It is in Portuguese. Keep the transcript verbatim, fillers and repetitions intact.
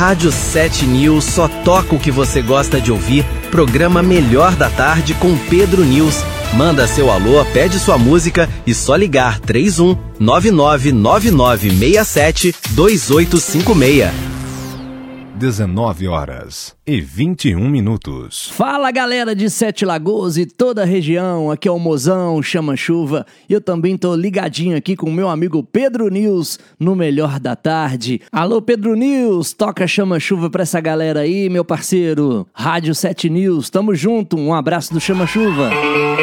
Rádio sete News só toca o que você gosta de ouvir. Programa Melhor da Tarde com Pedro News. Manda seu alô, pede sua música e só ligar três um nove nove nove nove seis sete dois oito cinco seis. dezenove horas e vinte e um minutos. Fala, galera de Sete Lagoas e toda a região, aqui é o Mozão, Chama Chuva, e eu também tô ligadinho aqui com o meu amigo Pedro News no Melhor da Tarde. Alô, Pedro News, toca Chama Chuva pra essa galera aí, meu parceiro. Rádio sete News, tamo junto, um abraço do Chama Chuva.